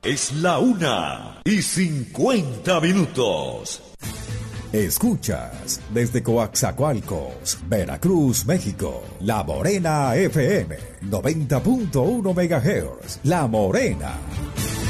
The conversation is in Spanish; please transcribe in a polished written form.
Es la 1:50. Escuchas desde Coaxacualcos, Veracruz, México, La Morena FM, 90.1 MHz. La Morena.